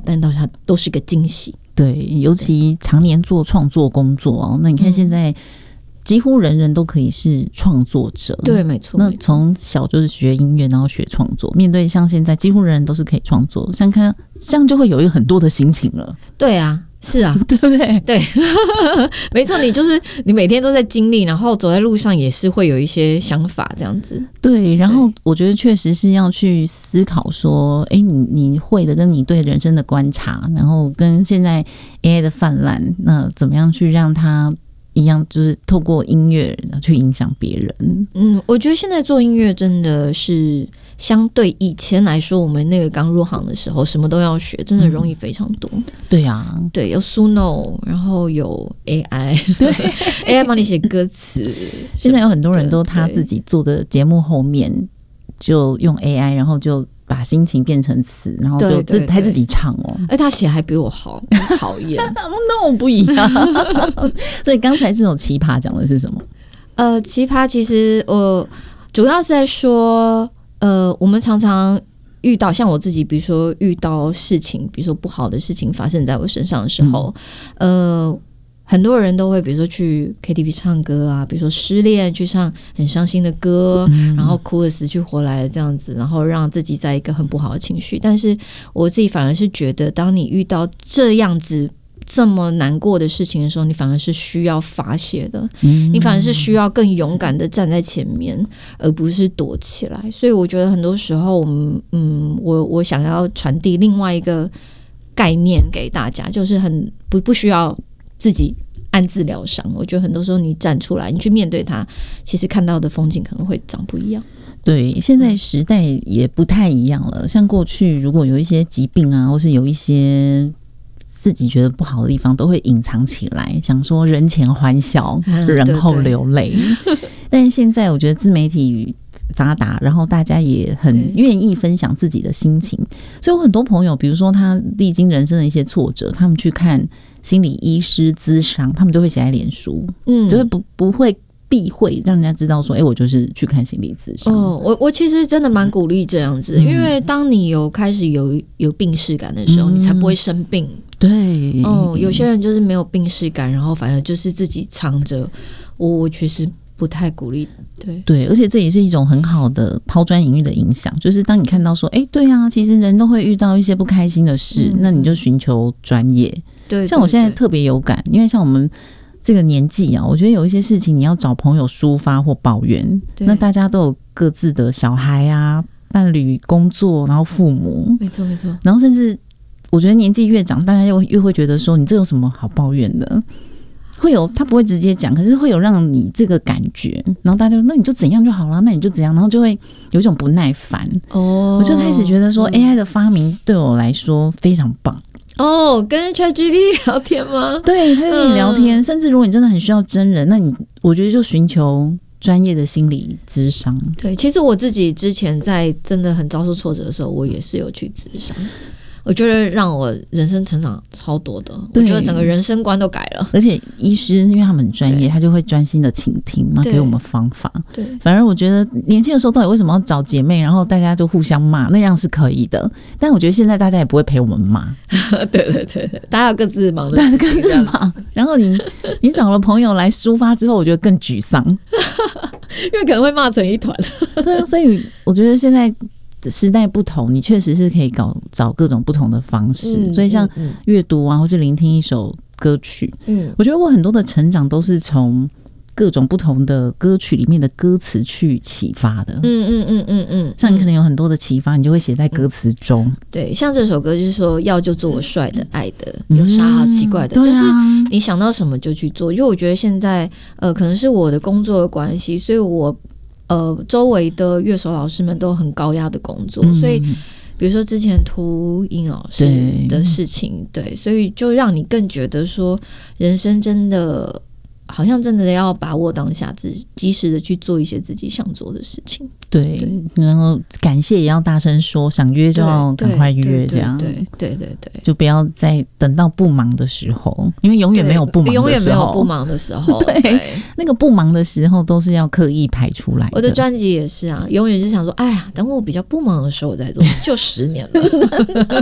但到它都是个惊喜。 对，尤其常年做创作工作那你看现在几乎人人都可以是创作者。 对，没错。 那从小就是学音乐，然后学创作，面对像现在几乎人人都是可以创作，像看这样就会有一个很多的心情了。 对啊，是啊， 对不对？ 对，没错，你每天都在经历，然后走在路上也是会有一些想法这样子。 对，然后我觉得确实是要去思考说，你会的跟你对人生的观察，然后跟现在 AI 的泛滥，那怎么样去让它一样，就是透过音乐去影响别人。 我觉得现在做音乐真的是相对以前来说，我们那个刚入行的时候什么都要学，真的容易非常多。 对啊， 对，有 Suno， 然后有 AI， 对AI 帮你写歌词。 现在有很多人都他自己做的节目后面就用 AI， 然后就把心情变成词，然后就还自己唱他写还比我好，很讨厌。 那我不一样。所以刚才这种奇葩讲的是什么？ 奇葩其实主要是在说我们常常遇到像我自己，比如说遇到事情，比如说不好的事情发生在我身上的时候，很多人都会比如说去 KTV 唱歌啊，比如说失恋去唱很伤心的歌，然后哭得死去活来的这样子，然后让自己在一个很不好的情绪。但是我自己反而是觉得，当你遇到这样子这么难过的事情的时候，你反而是需要发泄的，你反而是需要更勇敢的站在前面，而不是躲起来。所以我觉得很多时候我想要传递另外一个概念给大家，就是不需要自己暗自疗伤。我觉得很多时候你站出来，你去面对它，其实看到的风景可能会长不一样。 对，现在时代也不太一样了。像过去如果有一些疾病啊，或是有一些自己觉得不好的地方，都会隐藏起来，想说人前欢笑，人后流泪。但是现在我觉得自媒体发达，然后大家也很愿意分享自己的心情，所以我很多朋友，比如说他历经人生的一些挫折，他们去看心理医师咨商，他们就会写在脸书，就是不会避讳让人家知道说，我就是去看心理咨商。 我其实真的蛮鼓励这样子，因为当你开始有病识感的时候，你才不会生病。 对， 有些人就是没有病识感，然后反而就是自己藏着。我其实不太鼓励。对，而且这也是一种很好的抛砖引玉的影响，就是当你看到说，对啊，其实人都会遇到一些不开心的事，那你就寻求专业。 对， 像我现在特别有感，因为像我们这个年纪啊，我觉得有一些事情你要找朋友抒发或抱怨，那大家都有各自的小孩啊、伴侣、工作，然后父母， 没错， 然后甚至我觉得年纪越长，大家越会觉得说，你这有什么好抱怨的？会有他不会直接讲，可是会有让你这个感觉，然后大家就那你就怎样就好了，那你就怎样，然后就会有一种不耐烦。我就开始觉得说，AI 的发明对我来说非常棒。 跟 ChatGPT 聊天吗？ 对，他跟你聊天，甚至如果你真的很需要真人，那我觉得就寻求专业的心理咨商。 对，其实我自己之前在真的很遭受挫折的时候，我也是有去咨商。我觉得让我人生成长超多的，我觉得整个人生观都改了。 而且医师因为他们很专业，他就会专心的倾听，然后给我们方法。 对， 反而我觉得年轻的时候到底为什么要找姐妹，然后大家就互相骂，那样是可以的。但我觉得现在大家也不会陪我们骂。 对，大家有各自忙的事情， 各自忙。然后你找了朋友来抒发之后，我觉得更沮丧， 因为可能会骂成一团。 对啊，所以我觉得现在时代不同，你确实是可以找各种不同的方式。所以像阅读啊，或是聆听一首歌曲，我觉得我很多的成长都是从各种不同的歌曲里面的歌词去启发的。像你可能有很多的启发，你就会写在歌词中。 对，像这首歌就是说要就做我帅的爱的，有啥好奇怪的？就是你想到什么就去做。因为我觉得现在可能是我的工作的关系，所以我周围的乐手老师们都很高压的工作，所以比如说之前涂尹老师的事情，对，所以就让你更觉得说人生真的好像真的要把握当下，及时的去做一些自己想做的事情。 对，然后感谢也要大声说，想约就要赶快约，这样。 对， 就不要再等到不忙的时候，因为永远没有不忙的时候， 永远没有不忙的时候。 对，那个不忙的时候都是要刻意排出来的。 我的专辑也是啊，永远是想说，哎呀，等我比较不忙的时候我再做，就10年了。